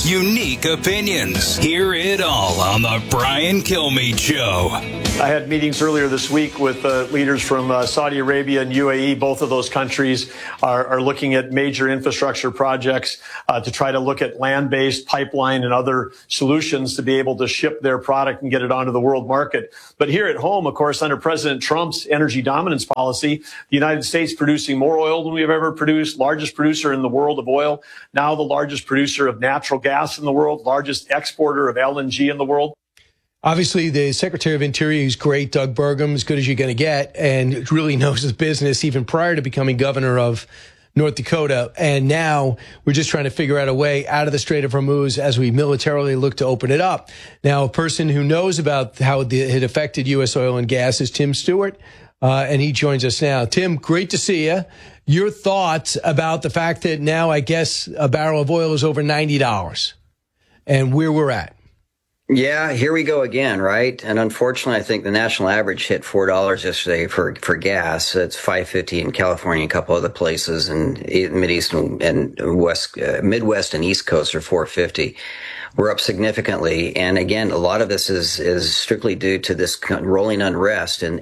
unique opinions. Hear it all on the Brian Kilmeade Show. I had meetings earlier this week with leaders from Saudi Arabia and UAE. Both of those countries are looking at major infrastructure projects to try to look at land-based pipeline and other solutions to be able to ship their product and get it onto the world market. But here at home, of course, under President Trump's energy dominance policy, the United States producing more oil than we have ever produced, largest producer in the world of oil, now the largest producer of natural gas in the world, largest exporter of LNG in the world. Obviously, the Secretary of Interior is great, Doug Burgum, as good as you're going to get, and really knows his business even prior to becoming governor of North Dakota. And now we're just trying to figure out a way out of the Strait of Hormuz as we militarily look to open it up. Now, a person who knows about how it affected U.S. oil and gas is Tim Stewart, and he joins us now. Tim, great to see you. Your thoughts about the fact that now I guess a barrel of oil is over $90 and where we're at. Yeah, here we go again, right? And unfortunately, I think the national average hit $4 yesterday for gas. It's $5.50 in California, and a couple other places, and Mideast and Midwest and East Coast are $4.50. We're up significantly, and again, a lot of this is strictly due to this rolling unrest and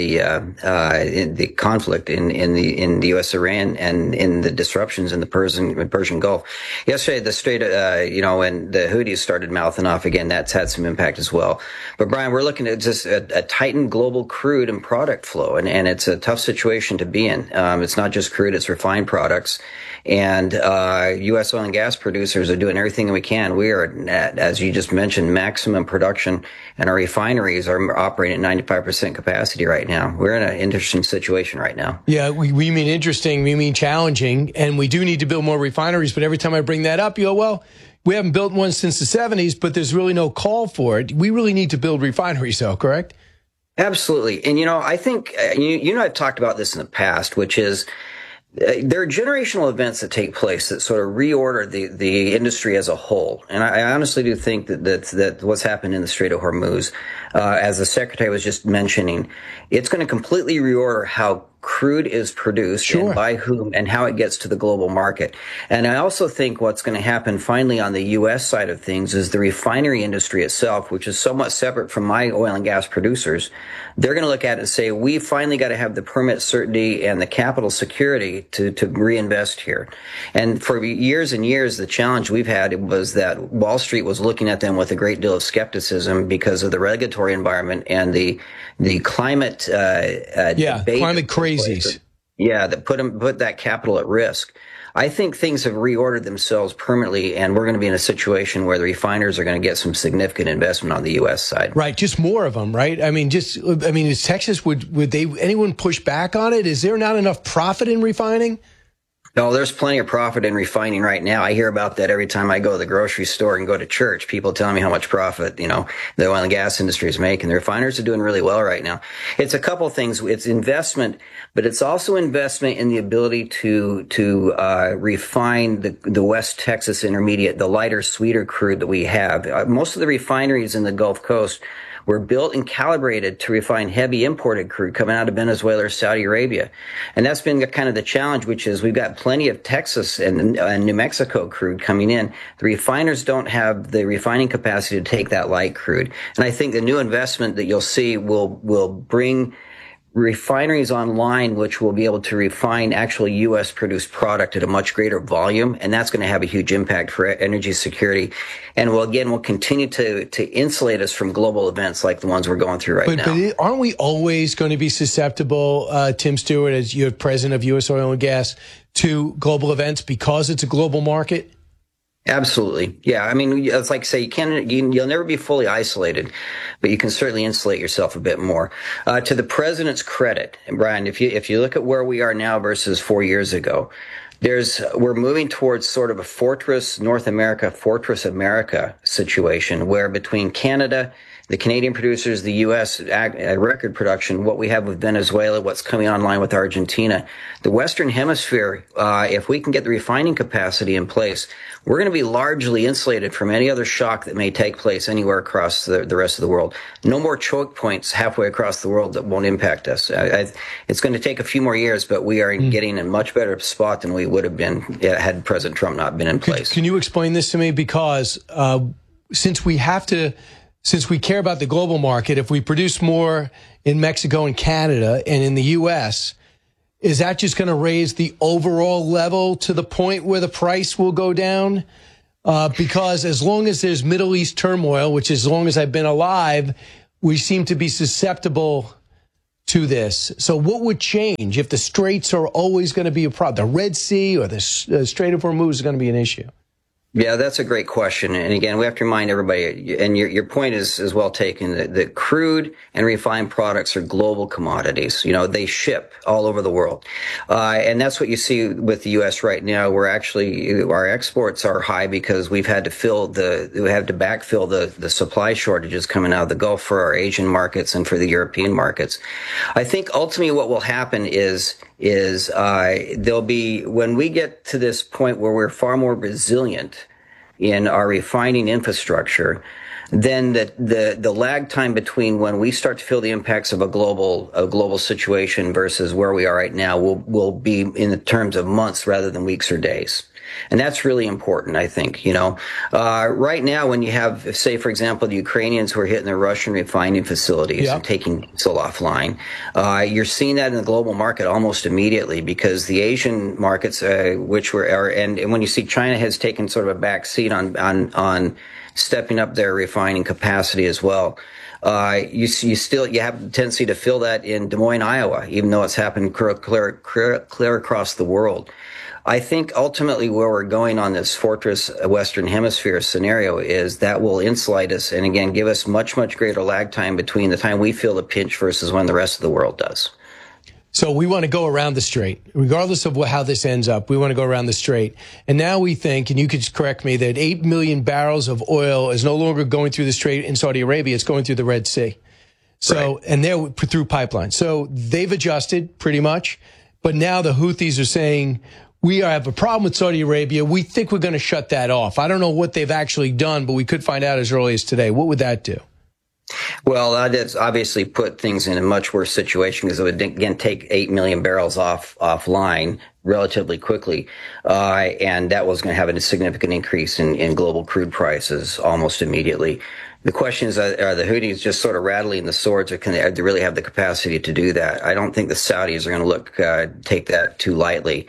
the conflict in the U.S. Iran and in the disruptions in the Persian Gulf. Yesterday, the Strait, and the Houthis started mouthing off again. That's had some impact as well. But Brian, we're looking at just a tightened global crude and product flow, and it's a tough situation to be in. It's not just crude; it's refined products. And U.S. oil and gas producers are doing everything we can. We are at, as you just mentioned, maximum production, and our refineries are operating at 95% capacity right now. We're in an interesting situation right now. Yeah, we mean interesting, we mean challenging, and we do need to build more refineries. But every time I bring that up, you go, well, we haven't built one since the 70s, but there's really no call for it. We really need to build refineries, though, correct? Absolutely. And, I think, I've talked about this in the past, which is, there are generational events that take place that sort of reorder the industry as a whole. And I honestly do think that what's happened in the Strait of Hormuz, as the Secretary was just mentioning, it's going to completely reorder how crude is produced and by whom and how it gets to the global market. And I also think what's going to happen finally on the U.S. side of things is the refinery industry itself, which is somewhat separate from my oil and gas producers. They're going to look at it and say, we finally got to have the permit certainty and the capital security to reinvest here. And for years and years, the challenge we've had was that Wall Street was looking at them with a great deal of skepticism because of the regulatory environment and the climate debate. Climate crazies. That put that capital at risk. I think things have reordered themselves permanently, and we're going to be in a situation where the refiners are going to get some significant investment on the U.S. side. Right, just more of them, right? Is Texas, would anyone push back on it? Is there not enough profit in refining? No, there's plenty of profit in refining right now. I hear about that every time I go to the grocery store and go to church. People telling me how much profit, the oil and gas industry is making. The refiners are doing really well right now. It's a couple of things. It's investment, but it's also investment in the ability to refine the West Texas Intermediate, the lighter, sweeter crude that we have. Most of the refineries in the Gulf Coast were built and calibrated to refine heavy imported crude coming out of Venezuela or Saudi Arabia. And that's been kind of the challenge, which is we've got plenty of Texas and New Mexico crude coming in. The refiners don't have the refining capacity to take that light crude. And I think the new investment that you'll see will bring refineries online, which will be able to refine actual U.S. produced product at a much greater volume. And that's going to have a huge impact for energy security. And will continue to insulate us from global events like the ones we're going through right now. But aren't we always going to be susceptible, Tim Stewart, as you're president of U.S. Oil and Gas, to global events because it's a global market? Absolutely. Yeah. It's like say you'll never be fully isolated, but you can certainly insulate yourself a bit more. To the president's credit, and Brian, if you look at where we are now versus 4 years ago, we're moving towards sort of a fortress America situation where between Canada the Canadian producers, the U.S. record production, what we have with Venezuela, what's coming online with Argentina. The Western Hemisphere, if we can get the refining capacity in place, we're going to be largely insulated from any other shock that may take place anywhere across the rest of the world. No more choke points halfway across the world that won't impact us. It's going to take a few more years, but we are getting in a much better spot than we would have been had President Trump not been in place. Can you explain this to me? Because since we care about the global market, if we produce more in Mexico and Canada and in the U.S., is that just going to raise the overall level to the point where the price will go down? Because as long as there's Middle East turmoil, which as long as I've been alive, we seem to be susceptible to this. So what would change if the straits are always going to be a problem? The Red Sea or the Strait of Hormuz is going to be an issue? Yeah, that's a great question. And again, we have to remind everybody, and your point is well taken, that crude and refined products are global commodities. You know, they ship all over the world. And that's what you see with the U.S. right now. Our exports are high because we have to backfill the supply shortages coming out of the Gulf for our Asian markets and for the European markets. I think ultimately what will happen is there'll be, when we get to this point where we're far more resilient in our refining infrastructure, then the lag time between when we start to feel the impacts of a global situation versus where we are right now will be in the terms of months rather than weeks or days. And that's really important, I think. Right now, when you have, say, for example, the Ukrainians who are hitting their Russian refining facilities and taking diesel offline, you're seeing that in the global market almost immediately because the Asian markets, and when you see China has taken sort of a back seat on stepping up their refining capacity as well. You have the tendency to feel that in Des Moines, Iowa, even though it's happened clear across the world. I think ultimately where we're going on this fortress Western Hemisphere scenario is that will insulate us and again give us much, much greater lag time between the time we feel the pinch versus when the rest of the world does. So we want to go around the strait, regardless of how this ends up. We want to go around the strait. And now we think, and you could correct me, that 8 million barrels of oil is no longer going through the strait in Saudi Arabia. It's going through the Red Sea. So, right. And they're through pipelines. So they've adjusted pretty much. But now the Houthis are saying, we have a problem with Saudi Arabia. We think we're going to shut that off. I don't know what they've actually done, but we could find out as early as today. What would that do? Well, that has obviously put things in a much worse situation because it would, again, take 8 million barrels offline relatively quickly. And that was going to have a significant increase in global crude prices almost immediately. The question is, are the Houthis just sort of rattling the swords, or can they really have the capacity to do that? I don't think the Saudis are going to take that too lightly.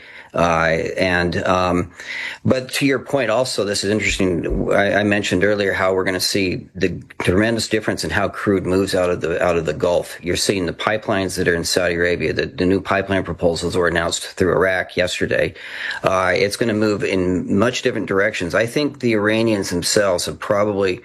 But to your point also, this is interesting. I mentioned earlier how we're going to see the tremendous difference in how crude moves out of the Gulf. You're seeing the pipelines that are in Saudi Arabia, the new pipeline proposals were announced through Iraq yesterday. It's going to move in much different directions. I think the Iranians themselves have probably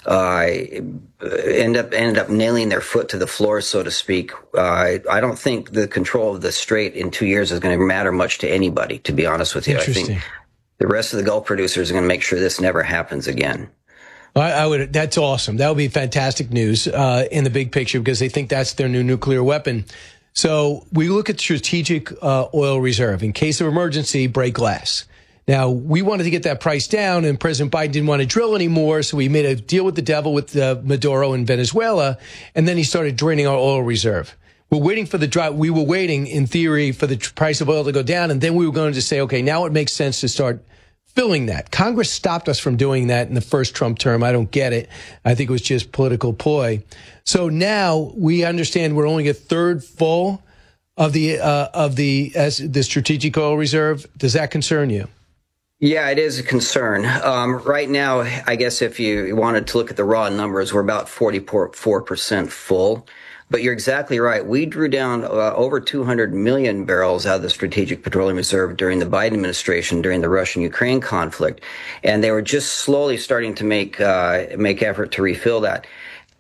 ended up nailing their foot to the floor, so to speak. I don't think the control of the strait in 2 years is going to matter much to anybody, to be honest with you. I think the rest of the Gulf producers are going to make sure this never happens again. That's awesome. That would be fantastic news in the big picture because they think that's their new nuclear weapon. So we look at strategic oil reserve. In case of emergency, break glass. Now, we wanted to get that price down, and President Biden didn't want to drill anymore, so we made a deal with the devil with Maduro in Venezuela, and then he started draining our oil reserve. We were waiting, in theory, for the price of oil to go down, and then we were going to say, okay, now it makes sense to start filling that. Congress stopped us from doing that in the first Trump term. I don't get it. I think it was just political ploy. So now we understand we're only a third full of the strategic oil reserve. Does that concern you? Yeah, it is a concern. Right now, I guess if you wanted to look at the raw numbers, we're about 44% full. But you're exactly right. We drew down over 200 million barrels out of the Strategic Petroleum Reserve during the Biden administration, during the Russian-Ukraine conflict. And they were just slowly starting to make effort to refill that.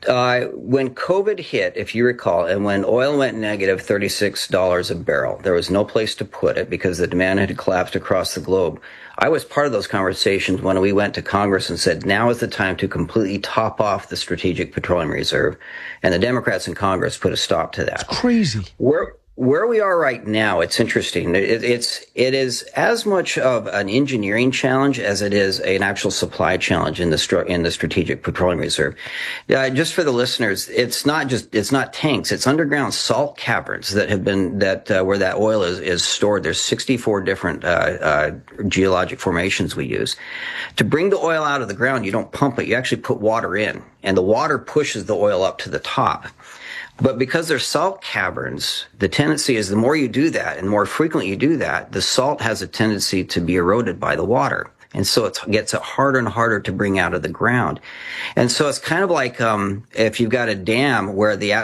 When COVID hit, if you recall, and when oil went negative, $36 a barrel, there was no place to put it because the demand had collapsed across the globe. I was part of those conversations when we went to Congress and said, now is the time to completely top off the Strategic Petroleum Reserve. And the Democrats in Congress put a stop to that. It's crazy. Where we are right now, it's interesting. It is as much of an engineering challenge as it is an actual supply challenge in the Strategic Petroleum Reserve. Just for the listeners, it's not tanks. It's underground salt caverns that have been where that oil is stored. There's 64 different geologic formations we use. To bring the oil out of the ground, you don't pump it. You actually put water in, and the water pushes the oil up to the top. But because they're salt caverns, the tendency is the more you do that and more frequently you do that, the salt has a tendency to be eroded by the water. And so it gets harder and harder to bring out of the ground. And so it's kind of like, if you've got a dam where the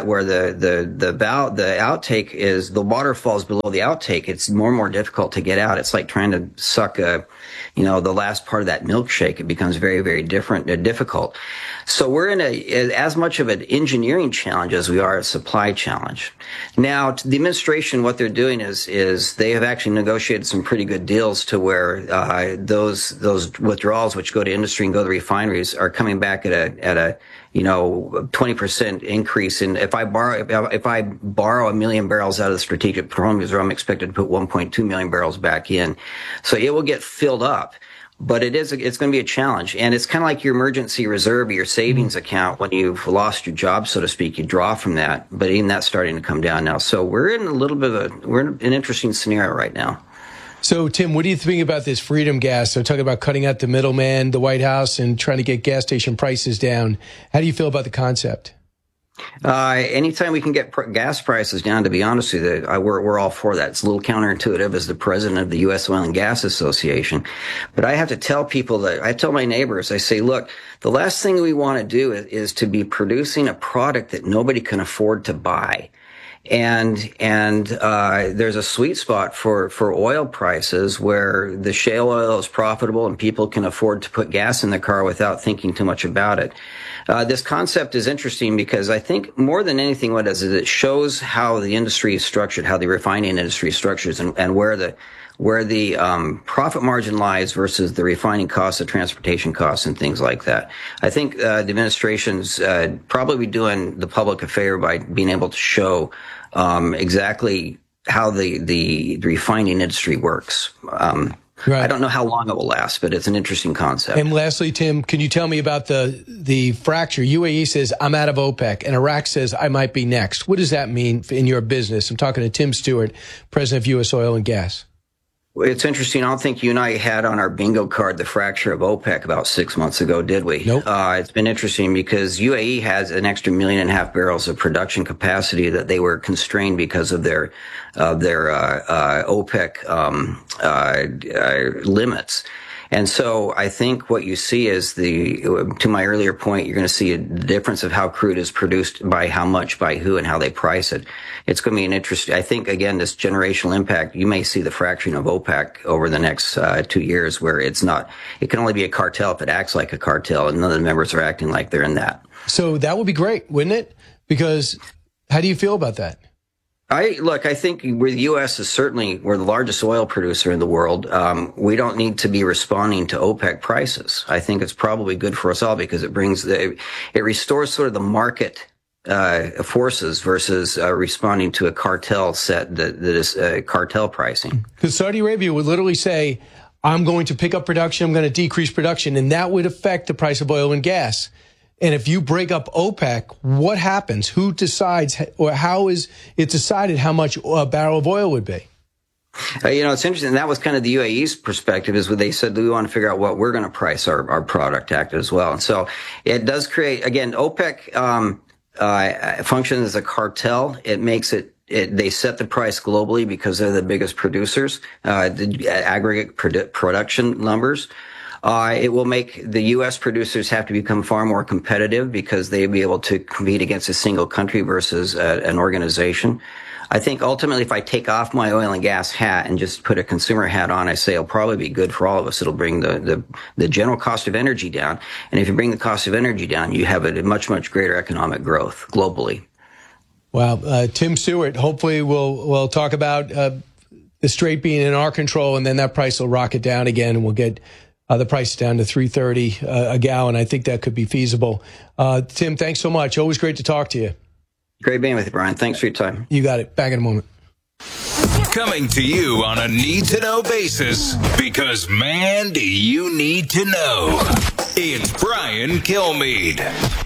outtake is, the water falls below the outtake, it's more and more difficult to get out. It's like trying to suck the last part of that milkshake. It becomes very, very difficult. So we're in as much of an engineering challenge as we are a supply challenge. Now, the administration, what they're doing is they have actually negotiated some pretty good deals to where those withdrawals, which go to industry and go to refineries, are coming back at a 20% increase. And if I borrow 1 million barrels out of the Strategic Petroleum Reserve, I'm expected to put 1.2 million barrels back in. So it will get filled up. But it's going to be a challenge. And it's kind of like your emergency reserve or your savings account. When you've lost your job, so to speak, you draw from that. But even that's starting to come down now. So we're in an interesting scenario right now. So, Tim, what do you think about this freedom gas? They're talking about cutting out the middleman, the White House, and trying to get gas station prices down. How do you feel about the concept? Anytime we can get gas prices down, to be honest with you, we're all for that. It's a little counterintuitive as the president of the U.S. Oil and Gas Association. But I have to tell people I tell my neighbors, I say, look, the last thing we want to do is to be producing a product that nobody can afford to buy. And there's a sweet spot for oil prices where the shale oil is profitable and people can afford to put gas in the car without thinking too much about it. This concept is interesting because I think more than anything what it does is it shows how the industry is structured, how the refining industry is structured, and where the profit margin lies versus the refining costs, the transportation costs, and things like that. I think the administration's probably doing the public a favor by being able to show exactly how the refining industry works. Right. I don't know how long it will last, but it's an interesting concept. And lastly, Tim, can you tell me about the fracture? UAE says, I'm out of OPEC, and Iraq says, I might be next. What does that mean in your business? I'm talking to Tim Stewart, president of U.S. Oil and Gas. Well, it's interesting. I don't think you and I had on our bingo card the fracture of OPEC about 6 months ago, did we? Nope. It's been interesting because UAE has an extra 1.5 million barrels of production capacity that they were constrained because of their OPEC limits. And so I think what you see is to my earlier point, you're going to see a difference of how crude is produced by how much, by who, and how they price it. It's going to be an interesting, I think, again, this generational impact. You may see the fracturing of OPEC over the next 2 years where it can only be a cartel if it acts like a cartel and none of the members are acting like they're in that. So that would be great, wouldn't it? Because how do you feel about that? I think the U.S. we're the largest oil producer in the world. We don't need to be responding to OPEC prices. I think it's probably good for us all because it restores sort of the market forces versus responding to a cartel set that is cartel pricing. Because Saudi Arabia would literally say, I'm going to pick up production, I'm going to decrease production, and that would affect the price of oil and gas. And if you break up OPEC, what happens? Who decides, or how is it decided how much a barrel of oil would be? It's interesting. That was kind of the UAE's perspective, is what they said, we want to figure out what we're going to price our product at as well. And so it does create, again, OPEC functions as a cartel. It makes they set the price globally because they're the biggest producers, the aggregate production numbers. It will make the U.S. producers have to become far more competitive because they'll be able to compete against a single country versus an organization. I think ultimately if I take off my oil and gas hat and just put a consumer hat on, I say it'll probably be good for all of us. It'll bring the general cost of energy down. And if you bring the cost of energy down, you have a much, much greater economic growth globally. Wow. Tim Stewart, hopefully we'll talk about the Strait being in our control, and then that price will rocket down again, and we'll get the price down to $3.30 a gallon. I think that could be feasible. Tim, thanks so much. Always great to talk to you. Great being with you, Brian. Thanks for your time. You got it. Back in a moment. Coming to you on a need-to-know basis, because, man, do you need to know. It's Brian Kilmeade.